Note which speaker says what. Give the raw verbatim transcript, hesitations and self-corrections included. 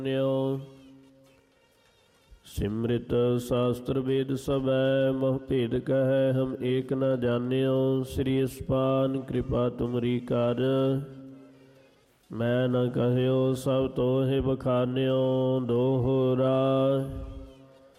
Speaker 1: ਨਿਉ ਸਿਮ੍ਰਿਤ ਸ਼ਾਸਤਰ ਵੇਦ ਸਭੈ ਮਹ ਭੇਦ ਕਹੈ ਹਮ ਏਕ ਨ ਜਾਣਿਓ। ਸ੍ਰੀ ਅਸਪਾਨ ਕਿਰਪਾ ਤੁਮਰੀ ਕਰ ਮੈਂ ਨ ਕਹਿਓ ਸਭ ਤੋਹਿ ਬਖਾਨਿਓ। ਦੋਹਰਾ